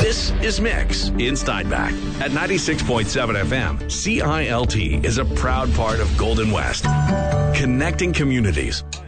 This is Mix in Steinbach at 96.7 FM. CILT is a proud part of Golden West, connecting communities.